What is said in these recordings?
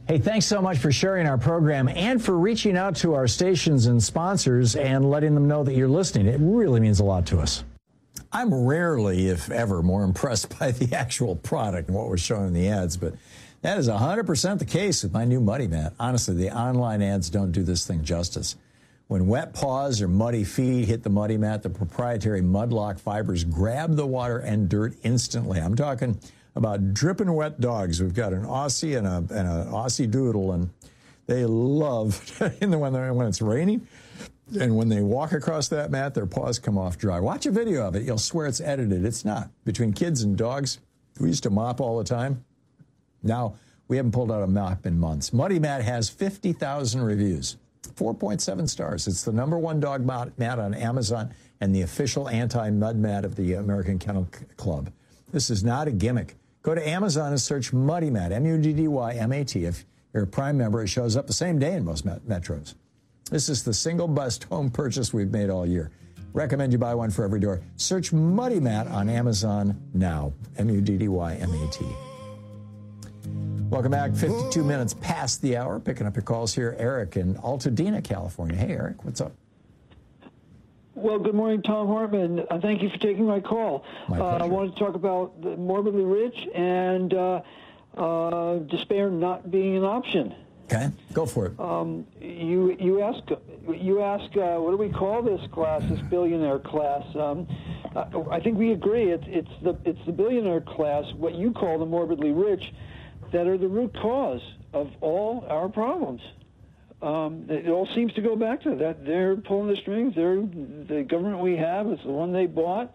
Hey, thanks so much for sharing our program and for reaching out to our stations and sponsors and letting them know that you're listening. It really means a lot to us. I'm rarely, if ever, more impressed by the actual product and what we're showing in the ads, but that is 100% the case with my new Muddy Mat. Honestly, the online ads don't do this thing justice. When wet paws or muddy feet hit the Muddy Mat, the proprietary Mudlock fibers grab the water and dirt instantly. I'm talking about dripping wet dogs. We've got an Aussie and an Aussie Doodle, and they love when it's raining. And when they walk across that mat, their paws come off dry. Watch a video of it. You'll swear it's edited. It's not. Between kids and dogs, we used to mop all the time. Now, we haven't pulled out a mop in months. Muddy Mat has 50,000 reviews, 4.7 stars. It's the #1 dog mat on Amazon and the official anti-mud mat of the American Kennel Club. This is not a gimmick. Go to Amazon and search Muddy Mat, M-U-D-D-Y-M-A-T. If you're a Prime member, it shows up the same day in most metros. This is the single best home purchase we've made all year. Recommend you buy one for every door. Search Muddy Mat on Amazon now, M-U-D-D-Y-M-A-T. Welcome back. 52 minutes past the hour. Picking up your calls here. Eric in Altadena, California. Hey, Eric, what's up? Well, good morning, Thom Hartmann. Thank you for taking my call. I wanted to talk about the morbidly rich and despair not being an option. Okay, go for it. You ask, what do we call this class? This billionaire class? I think we agree. It's the billionaire class, what you call the morbidly rich, that are the root cause of all our problems. It all seems to go back to that. They're pulling the strings. The government we have is the one they bought.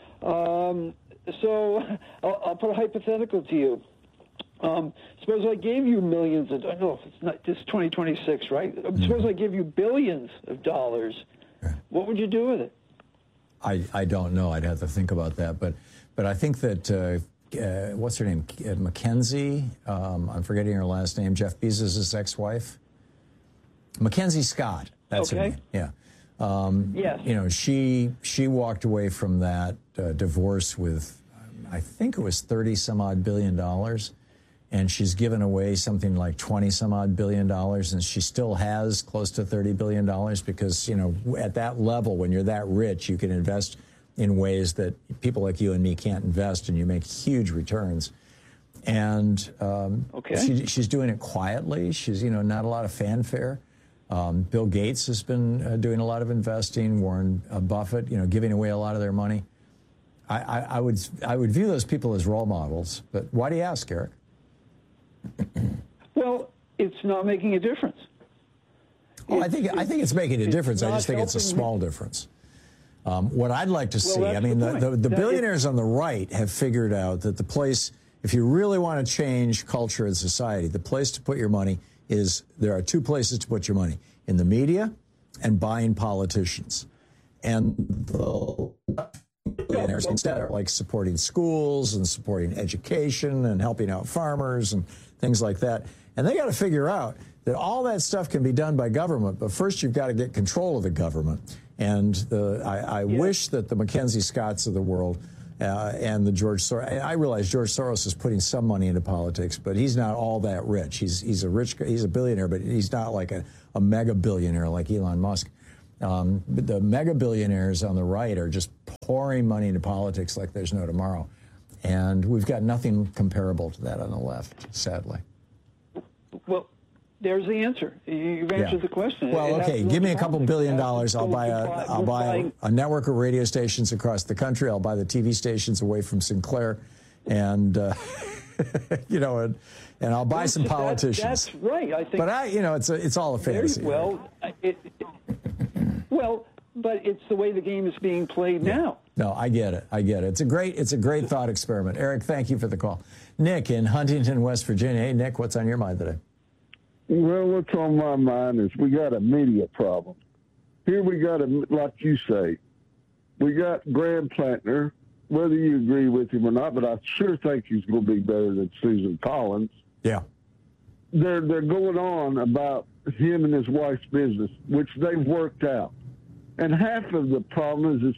So I'll put a hypothetical to you. Suppose I gave you millions of, no, it's not just 2026, right? Suppose I give you billions of dollars. What would you do with it? I don't know. I'd have to think about that. But I think that, what's her name? Mackenzie, I'm forgetting her last name, Jeff Bezos' ex-wife. Mackenzie Scott, that's her name. Yeah. Yes. You know, she walked away from that divorce with, I think it was $30-some-odd billion. And she's given away something like $20-some-odd billion, and she still has close to $30 billion because, you know, at that level, when you're that rich, you can invest in ways that people like you and me can't invest, and you make huge returns. And she's doing it quietly. She's, you know, not a lot of fanfare. Bill Gates has been doing a lot of investing. Warren Buffett, you know, giving away a lot of their money. I would view those people as role models. But why do you ask, Eric? Well, it's not making a difference. Well, I think it's making a difference. I just think it's a small difference. What I'd like to see, I mean, the billionaires on the right have figured out that the place, if you really want to change culture and society, the place to put your money is, there are two places to put your money: in the media and buying politicians. And the billionaires instead are like supporting schools and supporting education and helping out farmers and things like that. And they got to figure out that all that stuff can be done by government, but first you've got to get control of the government. And I wish that the Mackenzie Scotts of the world and the George Soros, I realize George Soros is putting some money into politics, but he's not all that rich. He's a billionaire, but he's not like a mega billionaire like Elon Musk. The mega billionaires on the right are just pouring money into politics like there's no tomorrow. And we've got nothing comparable to that on the left, sadly. Well, there's the answer. You've answered the question. Well, okay, give me a couple $1 billion. I'll buy a network of radio stations across the country. I'll buy the TV stations away from Sinclair, and you know, and I'll buy some politicians. That's right. I think. But it's all a fantasy. Well, but it's the way the game is being played now. No, I get it. It's a great thought experiment. Eric, thank you for the call. Nick in Huntington, West Virginia. Hey, Nick, what's on your mind today? Well, what's on my mind is we got a media problem. Here we got, like you say, we got Graham Plantner, whether you agree with him or not, but I sure think he's going to be better than Susan Collins. Yeah. They're going on about him and his wife's business, which they've worked out. And half of the problem is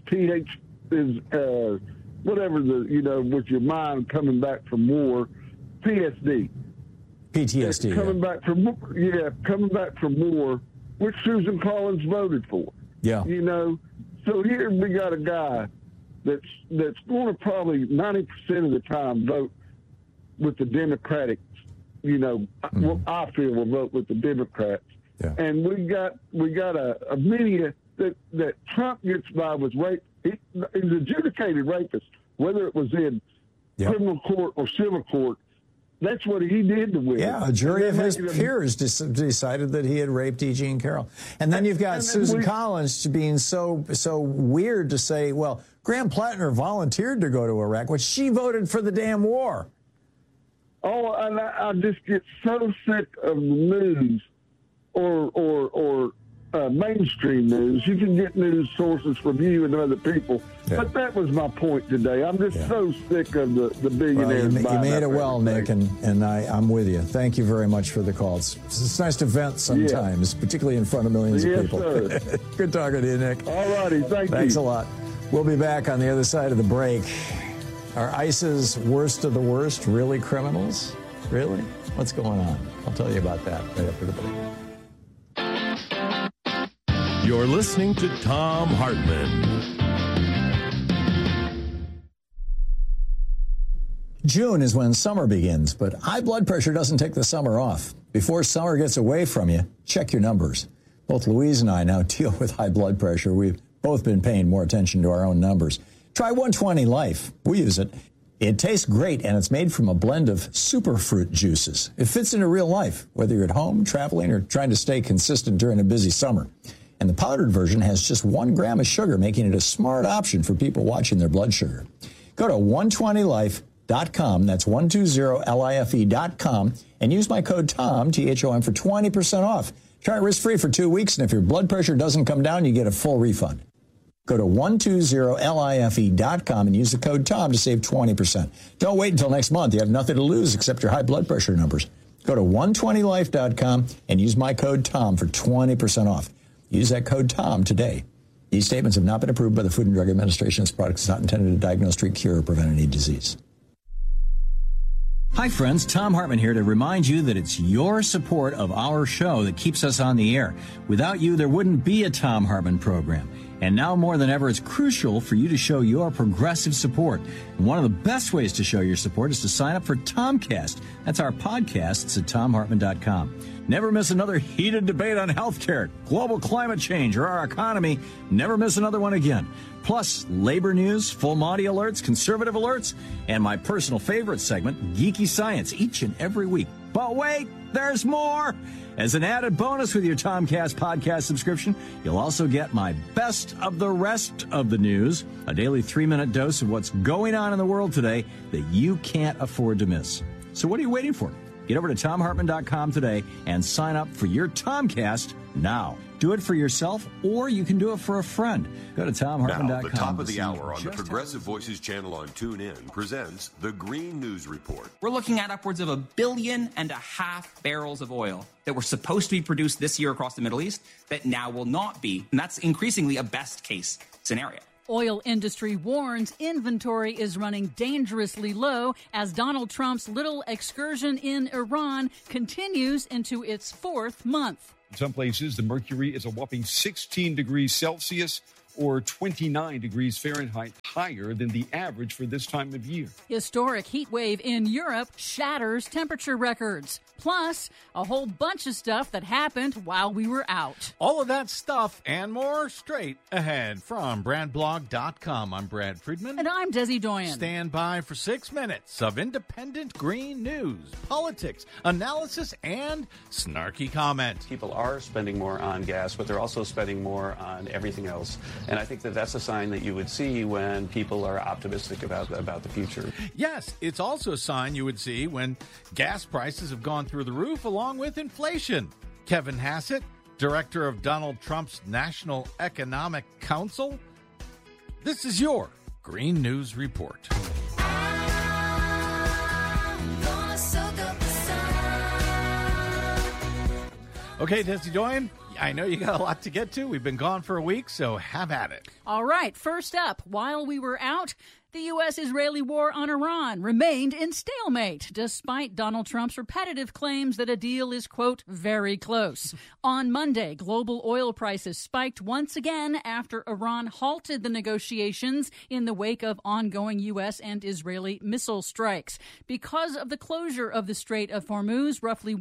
whatever with your mind coming back from war, PSD. PTSD. Coming back from war, which Susan Collins voted for. Yeah. You know, so here we got a guy that's going to probably 90% of the time vote with the Democratic. You know, I feel will vote with the Democrats. Yeah. And we got a media that Trump gets by with rape. He's adjudicated rapist, whether it was in criminal court or civil court. That's what he did to women. Yeah, a jury of his peers decided that he had raped E. Jean Carroll. And then you've got Susan Collins being so weird to say, well, Graham Plattner volunteered to go to Iraq, but she voted for the damn war. Oh, and I just get so sick of the news or mainstream news. You can get news sources from you and other people. Yeah. But that was my point today. I'm just so sick of the billionaires. Well, you made it well, Nick, and I'm with you. Thank you very much for the call. It's nice to vent sometimes, particularly in front of millions of people. Sir. Good talking to you, Nick. All righty. Thanks a lot. We'll be back on the other side of the break. Are ICE's worst of the worst really criminals? Really? What's going on? I'll tell you about that right after the break. You're listening to Thom Hartmann. June is when summer begins, but high blood pressure doesn't take the summer off. Before summer gets away from you, check your numbers. Both Louise and I now deal with high blood pressure. We've both been paying more attention to our own numbers. Try 120 Life. We use it. It tastes great, and it's made from a blend of superfruit juices. It fits into real life, whether you're at home, traveling, or trying to stay consistent during a busy summer. And the powdered version has just 1 gram of sugar, making it a smart option for people watching their blood sugar. Go to 120life.com, that's 120life.com, and use my code TOM, T-H-O-M, for 20% off. Try it risk-free for 2 weeks, and if your blood pressure doesn't come down, you get a full refund. Go to 120life.com and use the code TOM to save 20%. Don't wait until next month. You have nothing to lose except your high blood pressure numbers. Go to 120life.com and use my code TOM for 20% off. Use that code TOM today. These statements have not been approved by the Food and Drug Administration. This product is not intended to diagnose, treat, cure, or prevent any disease. Hi, friends. Thom Hartmann here to remind you that it's your support of our show that keeps us on the air. Without you, there wouldn't be a Thom Hartmann program. And now more than ever, it's crucial for you to show your progressive support. And one of the best ways to show your support is to sign up for Tomcast. That's our podcast. It's at TomHartmann.com. Never miss another heated debate on healthcare, global climate change, or our economy. Never miss another one again. Plus, labor news, full Monty alerts, conservative alerts, and my personal favorite segment, Geeky Science, each and every week. But wait, there's more! As an added bonus with your Tomcast podcast subscription, you'll also get my best of the rest of the news, a daily 3-minute dose of what's going on in the world today that you can't afford to miss. So what are you waiting for? Get over to TomHartmann.com today and sign up for your Tomcast now. Do it for yourself, or you can do it for a friend. Go to TomHartmann.com. Now, the top of the hour on the Progressive Voices channel on TuneIn presents the Green News Report. We're looking at upwards of 1.5 billion barrels of oil that were supposed to be produced this year across the Middle East that now will not be. And that's increasingly a best-case scenario. Oil industry warns inventory is running dangerously low as Donald Trump's little excursion in Iran continues into its 4th month. In some places, the mercury is a whopping 16 degrees Celsius or 29 degrees Fahrenheit higher than the average for this time of year. Historic heat wave in Europe shatters temperature records. Plus, a whole bunch of stuff that happened while we were out. All of that stuff and more straight ahead from BradBlog.com. I'm Brad Friedman. And I'm Desi Doyen. Stand by for 6 minutes of independent green news, politics, analysis, and snarky comment. People are spending more on gas, but they're also spending more on everything else. And I think that that's a sign that you would see when people are optimistic about the future. Yes, it's also a sign you would see when gas prices have gone through the roof along with inflation. Kevin Hassett, director of Donald Trump's National Economic Council. This is your Green News Report. Okay, Desi Doyen, I know you got a lot to get to. We've been gone for a week, so have at it. All right, first up, while we were out, The U.S.-Israeli war on Iran remained in stalemate, despite Donald Trump's repetitive claims that a deal is, quote, very close. On Monday, global oil prices spiked once again after Iran halted the negotiations in the wake of ongoing U.S. and Israeli missile strikes. Because of the closure of the Strait of Hormuz, roughly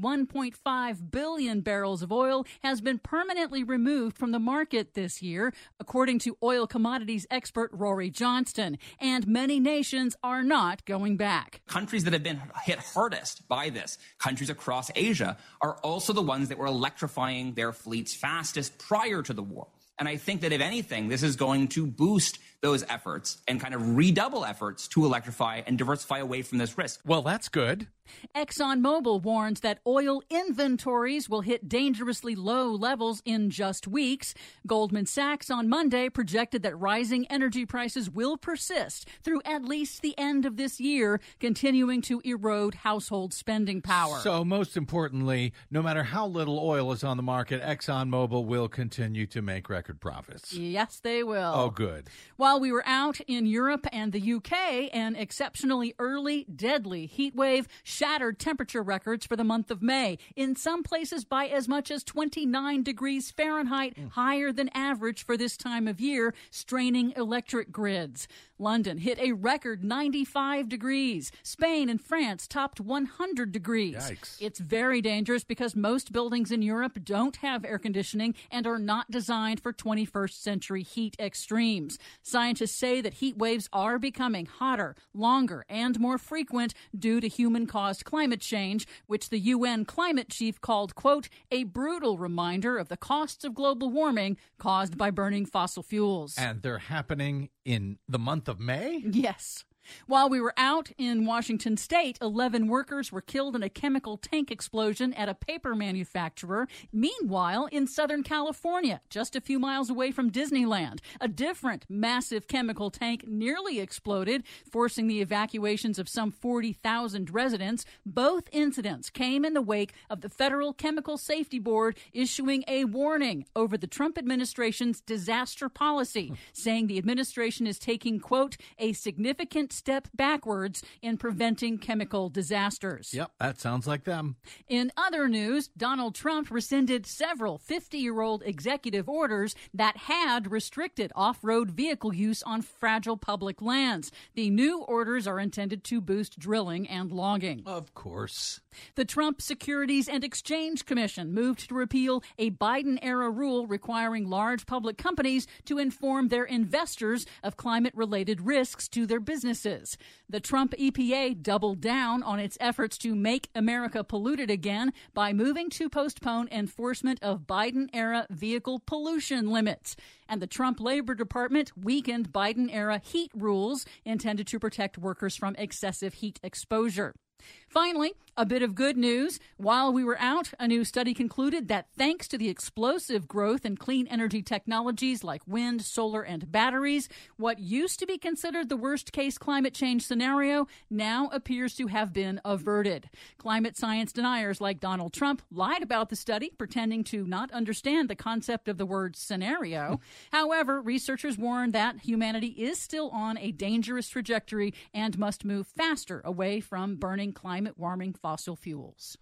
1.5 billion barrels of oil has been permanently removed from the market this year, according to oil commodities expert Rory Johnston. And many nations are not going back. Countries that have been hit hardest by this, countries across Asia, are also the ones that were electrifying their fleets fastest prior to the war. And I think that if anything, this is going to boost those efforts and kind of redouble efforts to electrify and diversify away from this risk. Well, that's good. ExxonMobil warns that oil inventories will hit dangerously low levels in just weeks. Goldman Sachs on Monday projected that rising energy prices will persist through at least the end of this year, continuing to erode household spending power. So most importantly, no matter how little oil is on the market, ExxonMobil will continue to make record profits. Yes, they will. Oh, good. While we were out in Europe and the UK, an exceptionally early, deadly heat wave shattered temperature records for the month of May, in some places by as much as 29 degrees Fahrenheit, higher than average for this time of year, straining electric grids. London hit a record 95 degrees. Spain and France topped 100 degrees. Yikes. It's very dangerous because most buildings in Europe don't have air conditioning and are not designed for 21st century heat extremes. Scientists say that heat waves are becoming hotter, longer, and more frequent due to human-caused climate change, which the UN climate chief called, quote, a brutal reminder of the costs of global warming caused by burning fossil fuels. And they're happening in the month of May? Yes. While we were out in Washington state, 11 workers were killed in a chemical tank explosion at a paper manufacturer. Meanwhile, in Southern California, just a few miles away from Disneyland, a different massive chemical tank nearly exploded, forcing the evacuations of some 40,000 residents. Both incidents came in the wake of the Federal Chemical Safety Board issuing a warning over the Trump administration's disaster policy, saying the administration is taking, quote, a significant step backwards in preventing chemical disasters. Yep, that sounds like them. In other news, Donald Trump rescinded several 50-year-old executive orders that had restricted off-road vehicle use on fragile public lands. The new orders are intended to boost drilling and logging. Of course. The Trump Securities and Exchange Commission moved to repeal a Biden-era rule requiring large public companies to inform their investors of climate-related risks to their businesses. The Trump EPA doubled down on its efforts to make America polluted again by moving to postpone enforcement of Biden-era vehicle pollution limits. And the Trump Labor Department weakened Biden-era heat rules intended to protect workers from excessive heat exposure. Finally, a bit of good news. While we were out, a new study concluded that thanks to the explosive growth in clean energy technologies like wind, solar, and batteries, what used to be considered the worst-case climate change scenario now appears to have been averted. Climate science deniers like Donald Trump lied about the study, pretending to not understand the concept of the word scenario. However, researchers warn that humanity is still on a dangerous trajectory and must move faster away from burning climate-warming fossil fuels.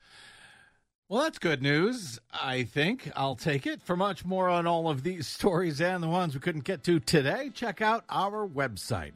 Well, that's good news, I think. I'll take it. For much more on all of these stories and the ones we couldn't get to today, check out our website,